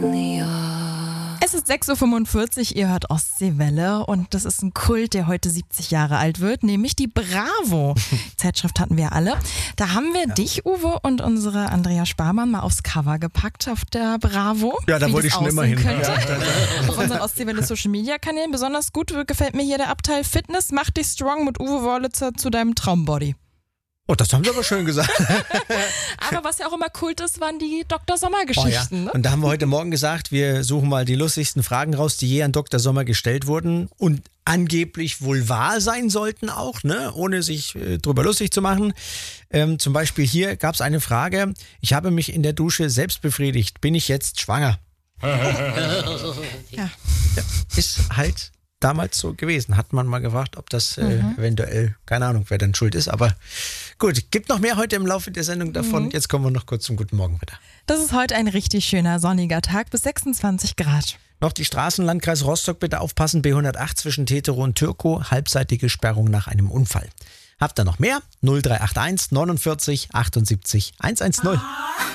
Es ist 6.45 Uhr, ihr hört Ostseewelle und das ist ein Kult, der heute 70 Jahre alt wird, nämlich die Bravo. Zeitschrift hatten wir alle. Da haben wir dich, Uwe, und unsere Andrea Sparmann mal aufs Cover gepackt auf der Bravo. Ja, da wollte ich schon immer hin. Auf unseren Ostseewelle Social Media Kanälen. Besonders gut gefällt mir hier der Abteil Fitness macht dich strong mit Uwe Wörlitzer zu deinem Traumbody. Oh, das haben Sie aber schön gesagt. Aber was ja auch immer Kult ist, waren die Dr. Sommer-Geschichten. Ja. Ne? Und da haben wir heute Morgen gesagt, wir suchen mal die lustigsten Fragen raus, die je an Dr. Sommer gestellt wurden und angeblich wohl wahr sein sollten auch, ne? Ohne sich drüber lustig zu machen. Zum Beispiel hier gab es eine Frage, ich habe mich in der Dusche selbst befriedigt, bin ich jetzt schwanger? Ja. Ist halt damals so gewesen. Hat man mal gefragt, ob das eventuell, keine Ahnung, wer dann schuld ist. Aber gut, gibt noch mehr heute im Laufe der Sendung davon. Jetzt kommen wir noch kurz zum Guten Morgen wieder. Das ist heute ein richtig schöner sonniger Tag bis 26 Grad. Noch die Straßen, Landkreis Rostock, bitte aufpassen. B108 zwischen Tetero und Türkow. Halbseitige Sperrung nach einem Unfall. Habt ihr noch mehr? 0381 49 78 110.